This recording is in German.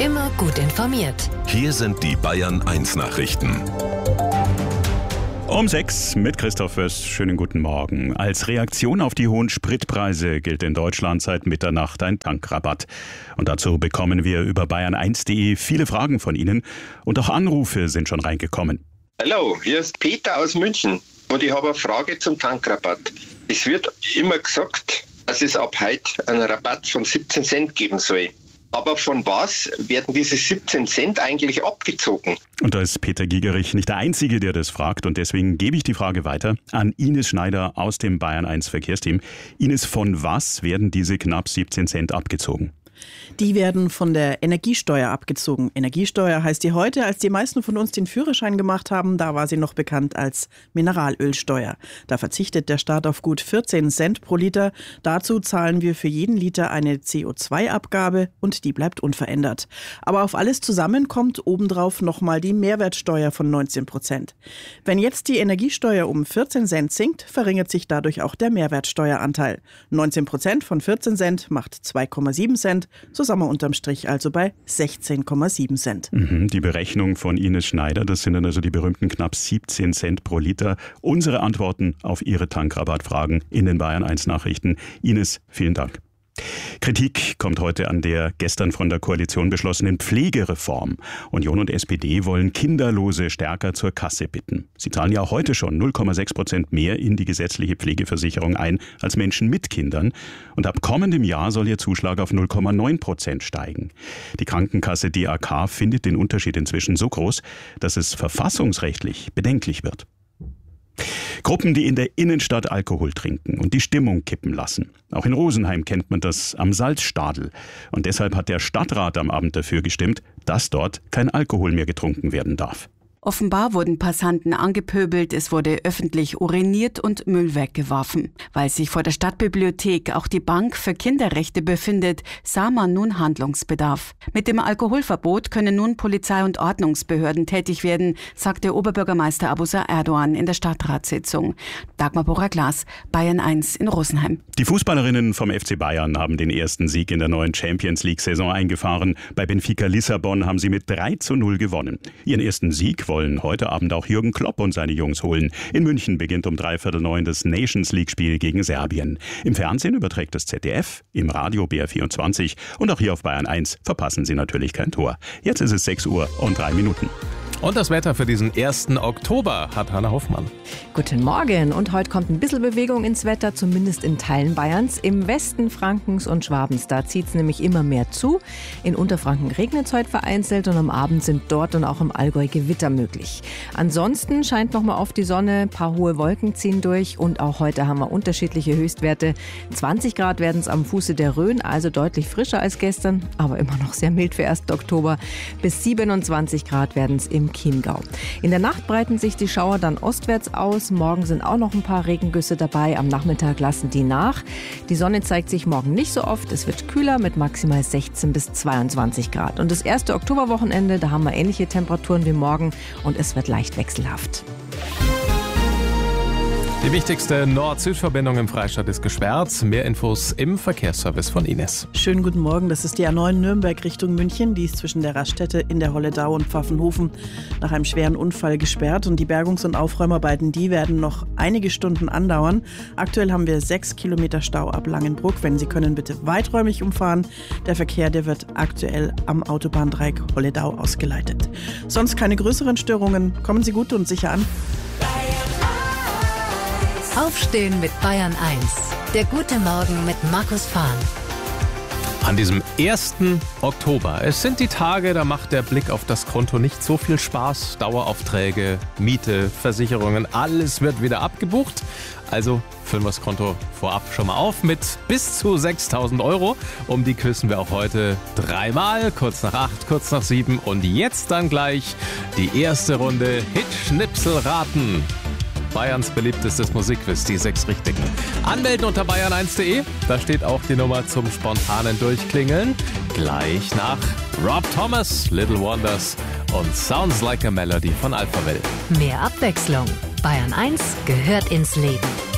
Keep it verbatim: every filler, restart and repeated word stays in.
Immer gut informiert. Hier sind die Bayern eins Nachrichten. Um sechs mit Christoph Wöss. Schönen guten Morgen. Als Reaktion auf die hohen Spritpreise gilt in Deutschland seit Mitternacht ein Tankrabatt. Und dazu bekommen wir über bayern eins punkt de viele Fragen von Ihnen. Und auch Anrufe sind schon reingekommen. Hallo, hier ist Peter aus München und ich habe eine Frage zum Tankrabatt. Es wird immer gesagt, dass es ab heute einen Rabatt von siebzehn Cent geben soll. Aber von was werden diese siebzehn Cent eigentlich abgezogen? Und da ist Peter Gigerich nicht der Einzige, der das fragt. Und deswegen gebe ich die Frage weiter an Ines Schneider aus dem Bayern eins Verkehrsteam. Ines, von was werden diese knapp siebzehn Cent abgezogen? Die werden von der Energiesteuer abgezogen. Energiesteuer heißt die heute, als die meisten von uns den Führerschein gemacht haben, da war sie noch bekannt als Mineralölsteuer. Da verzichtet der Staat auf gut vierzehn Cent pro Liter. Dazu zahlen wir für jeden Liter eine C O zwei Abgabe und die bleibt unverändert. Aber auf alles zusammen kommt obendrauf nochmal die Mehrwertsteuer von neunzehn Prozent. Wenn jetzt die Energiesteuer um vierzehn Cent sinkt, verringert sich dadurch auch der Mehrwertsteueranteil. neunzehn Prozent von vierzehn Cent macht zwei Komma sieben Cent. So sind wir unterm Strich also bei sechzehn Komma sieben Cent. Mhm, die Berechnung von Ines Schneider, das sind dann also die berühmten knapp siebzehn Cent pro Liter. Unsere Antworten auf Ihre Tankrabattfragen in den Bayern eins Nachrichten. Ines, vielen Dank. Kritik kommt heute an der gestern von der Koalition beschlossenen Pflegereform. Union und S P D wollen Kinderlose stärker zur Kasse bitten. Sie zahlen ja auch heute schon null Komma sechs Prozent mehr in die gesetzliche Pflegeversicherung ein als Menschen mit Kindern. Und ab kommendem Jahr soll ihr Zuschlag auf null Komma neun Prozent steigen. Die Krankenkasse D A K findet den Unterschied inzwischen so groß, dass es verfassungsrechtlich bedenklich wird. Gruppen, die in der Innenstadt Alkohol trinken und die Stimmung kippen lassen. Auch in Rosenheim kennt man das am Salzstadel. Und deshalb hat der Stadtrat am Abend dafür gestimmt, dass dort kein Alkohol mehr getrunken werden darf. Offenbar wurden Passanten angepöbelt, es wurde öffentlich uriniert und Müll weggeworfen. Weil sich vor der Stadtbibliothek auch die Bank für Kinderrechte befindet, sah man nun Handlungsbedarf. Mit dem Alkoholverbot können nun Polizei und Ordnungsbehörden tätig werden, sagte Oberbürgermeister Abuzer Erdogan in der Stadtratssitzung. Dagmar Bora-Glas, Bayern eins in Rosenheim. Die Fußballerinnen vom F C Bayern haben den ersten Sieg in der neuen Champions-League-Saison eingefahren. Bei Benfica Lissabon haben sie mit drei zu null gewonnen. Ihren ersten Sieg wollen heute Abend auch Jürgen Klopp und seine Jungs holen. In München beginnt um dreiviertel neun das Nations-League-Spiel gegen Serbien. Im Fernsehen überträgt das Z D F, im Radio B R vierundzwanzig und auch hier auf Bayern eins verpassen Sie natürlich kein Tor. Jetzt ist es sechs Uhr und drei Minuten. Und das Wetter für diesen ersten Oktober hat Hanna Hoffmann. Guten Morgen. Und heute kommt ein bisschen Bewegung ins Wetter, zumindest in Teilen Bayerns. Im Westen Frankens und Schwabens, da zieht es nämlich immer mehr zu. In Unterfranken regnet es heute vereinzelt und am Abend sind dort und auch im Allgäu Gewitter möglich. Ansonsten scheint noch mal oft die Sonne, ein paar hohe Wolken ziehen durch und auch heute haben wir unterschiedliche Höchstwerte. zwanzig Grad werden es am Fuße der Rhön, also deutlich frischer als gestern, aber immer noch sehr mild für ersten Oktober. Bis siebenundzwanzig Grad werden es im Chiemgau. In der Nacht breiten sich die Schauer dann ostwärts aus. Morgen sind auch noch ein paar Regengüsse dabei. Am Nachmittag lassen die nach. Die Sonne zeigt sich morgen nicht so oft. Es wird kühler mit maximal sechzehn bis zweiundzwanzig Grad. Und das erste Oktoberwochenende, da haben wir ähnliche Temperaturen wie morgen und es wird leicht wechselhaft. Die wichtigste Nord-Süd-Verbindung im Freistaat ist gesperrt. Mehr Infos im Verkehrsservice von Ines. Schönen guten Morgen, das ist die A neun Nürnberg Richtung München. Die ist zwischen der Raststätte in der Holledau und Pfaffenhofen nach einem schweren Unfall gesperrt. Und die Bergungs- und Aufräumarbeiten, die werden noch einige Stunden andauern. Aktuell haben wir sechs Kilometer Stau ab Langenbruck. Wenn Sie können, bitte weiträumig umfahren. Der Verkehr, der wird aktuell am Autobahndreieck Holledau ausgeleitet. Sonst keine größeren Störungen. Kommen Sie gut und sicher an. Aufstehen mit Bayern eins. Der gute Morgen mit Markus Fahn. An diesem ersten Oktober. Es sind die Tage, da macht der Blick auf das Konto nicht so viel Spaß. Daueraufträge, Miete, Versicherungen, alles wird wieder abgebucht. Also füllen wir das Konto vorab schon mal auf mit bis zu sechstausend Euro. Um die küssen wir auch heute dreimal, kurz nach acht, kurz nach sieben. Und jetzt dann gleich die erste Runde Hit-Schnipsel-Raten. Bayerns beliebtestes Musikquiz, die sechs Richtigen. Anmelden unter bayern eins punkt de, da steht auch die Nummer zum spontanen Durchklingeln. Gleich nach Rob Thomas, Little Wonders und Sounds Like a Melody von Alphaville. Mehr Abwechslung. Bayern eins gehört ins Leben.